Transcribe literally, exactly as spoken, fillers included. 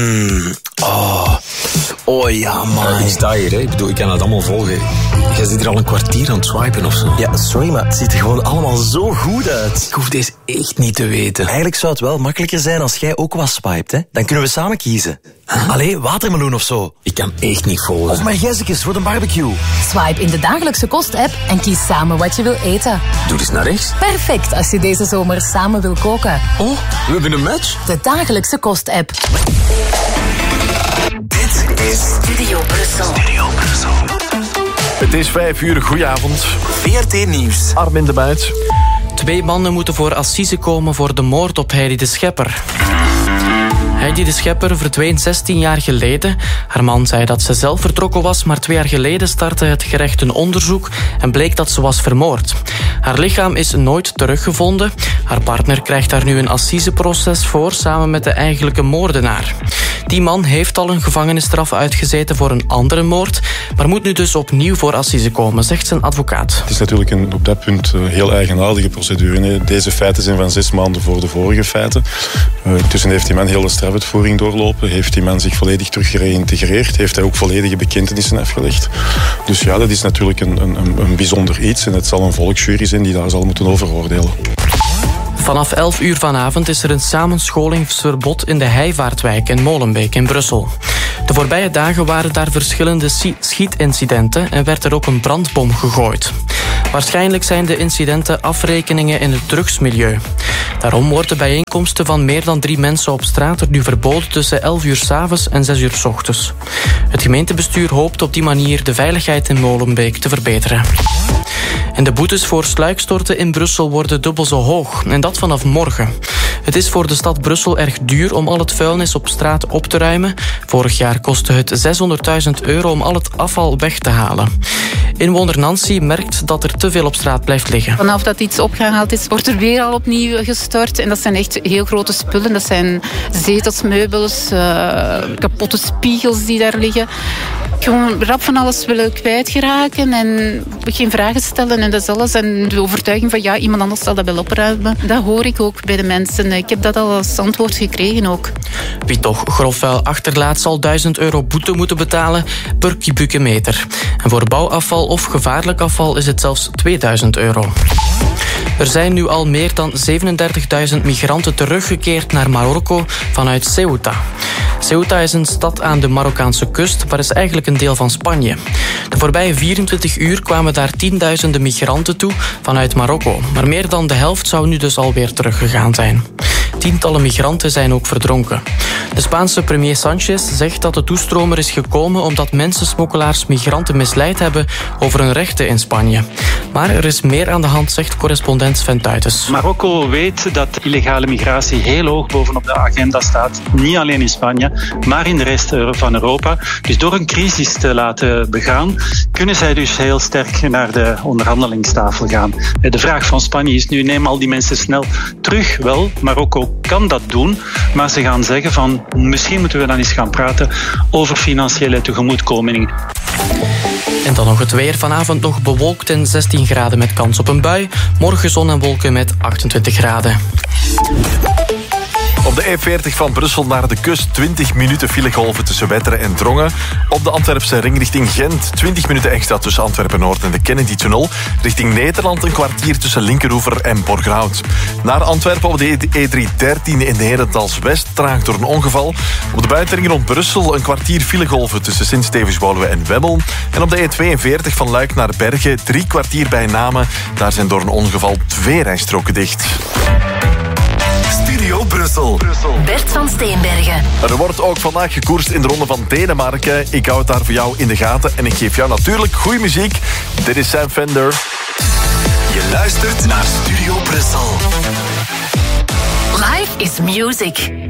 Mm, oh. oh ja, man. Uh, ik sta hier, hè. Ik bedoel, ik kan het allemaal volgen. Jij zit hier al een kwartier aan het swipen of zo. Ja, sorry, maar het ziet er gewoon allemaal zo goed uit. Ik hoef deze echt niet te weten. Eigenlijk zou het wel makkelijker zijn als jij ook was swiped, hè. Dan kunnen we samen kiezen. Huh? Allee, watermeloen of zo. Ik kan echt niet volgen. Of maar gijzekes voor de barbecue. Swipe in de dagelijkse kost-app en kies samen wat je wil eten. Doe eens naar rechts. Perfect als je deze zomer samen wil koken. Oh, we hebben een match. De dagelijkse kost-app. Dit is Studio Brussel. Studio Brussel. Het is vijf uur, goedenavond. V R T Nieuws. Armin de Buit. Twee mannen moeten voor assise komen voor de moord op Heidi de Schepper. Heidi de Schepper verdween zestien jaar geleden. Haar man zei dat ze zelf vertrokken was, maar twee jaar geleden startte het gerecht een onderzoek en bleek dat ze was vermoord. Haar lichaam is nooit teruggevonden. Haar partner krijgt daar nu een assiseproces voor, samen met de eigenlijke moordenaar. Die man heeft al een gevangenisstraf uitgezeten voor een andere moord, maar moet nu dus opnieuw voor assise komen, zegt zijn advocaat. Het is natuurlijk een, op dat punt een heel eigenaardige procedure. Deze feiten zijn van zes maanden voor de vorige feiten. Uh, tussen heeft die man heel de strafuitvoering doorlopen, heeft die man zich volledig terug gereïntegreerd, heeft hij ook volledige bekentenissen afgelegd. Dus ja, dat is natuurlijk een, een, een bijzonder iets en het zal een volksjury zijn die daar zal moeten over oordelen. Vanaf elf uur vanavond is er een samenscholingsverbod in de Heivaartwijk in Molenbeek in Brussel. De voorbije dagen waren daar verschillende schietincidenten en werd er ook een brandbom gegooid. Waarschijnlijk zijn de incidenten afrekeningen in het drugsmilieu. Daarom worden bijeenkomsten van meer dan drie mensen op straat er nu verboden tussen elf uur 's avonds en zes uur 's ochtends. Het gemeentebestuur hoopt op die manier de veiligheid in Molenbeek te verbeteren. En de boetes voor sluikstorten in Brussel worden dubbel zo hoog. En dat vanaf morgen. Het is voor de stad Brussel erg duur om al het vuilnis op straat op te ruimen. Vorig jaar kostte het zeshonderdduizend euro om al het afval weg te halen. Inwoner Nancy merkt dat er te veel op straat blijft liggen. Vanaf dat iets opgehaald is, wordt er weer al opnieuw gestort. En dat zijn echt heel grote spullen. Dat zijn zetels, meubels, uh, kapotte spiegels die daar liggen. Gewoon rap van alles willen kwijtgeraken en geen vragen stellen en dat is alles. En de overtuiging van ja, iemand anders zal dat wel opruimen. Dat hoor ik ook bij de mensen. Ik heb dat al als antwoord gekregen ook. Wie toch grof vuil achterlaat zal duizend euro boete moeten betalen per kubieke meter. En voor bouwafval of gevaarlijk afval is het zelfs tweeduizend euro. Er zijn nu al meer dan zevenendertigduizend migranten teruggekeerd naar Marokko vanuit Ceuta. Ceuta is een stad aan de Marokkaanse kust, maar is eigenlijk een deel van Spanje. De voorbije vierentwintig uur kwamen daar tienduizenden migranten toe vanuit Marokko. Maar meer dan de helft zou nu dus alweer teruggegaan zijn. Tientallen migranten zijn ook verdronken. De Spaanse premier Sanchez zegt dat de toestromer is gekomen omdat mensensmokkelaars migranten misleid hebben over hun rechten in Spanje. Maar er is meer aan de hand, zegt correspondent Sven Tuitens. Marokko weet dat illegale migratie heel hoog bovenop de agenda staat. Niet alleen in Spanje, maar in de rest van Europa. Dus door een crisis te laten begaan, kunnen zij dus heel sterk naar de onderhandelingstafel gaan. De vraag van Spanje is nu, neem al die mensen snel terug. Wel, Marokko kan dat doen, maar ze gaan zeggen van misschien moeten we dan eens gaan praten over financiële tegemoetkomingen. En dan nog het weer. Vanavond nog bewolkt en zestien graden met kans op een bui. Morgen zon en wolken met achtentwintig graden. Op de E veertig van Brussel naar de kust twintig minuten filegolven tussen Wetteren en Drongen. Op de Antwerpse ring richting Gent twintig minuten extra tussen Antwerpen-Noord en de Kennedy-tunnel. Richting Nederland een kwartier tussen Linkeroever en Borgerhout. Naar Antwerpen op de E driehonderddertien in de Herentals-West traag door een ongeval. Op de buitenring rond Brussel een kwartier filegolven tussen Sint-Stevens-Woluwe en Wemmel. En op de E tweeënveertig van Luik naar Bergen drie kwartier bij Namen. Daar zijn door een ongeval twee rijstroken dicht. Studio Brussel. Bert van Steenbergen. Er wordt ook vandaag gekoerst in de ronde van Denemarken. Ik hou het daar voor jou in de gaten en ik geef jou natuurlijk goede muziek. Dit is Sam Fender. Je luistert naar Studio Brussel. Life is music.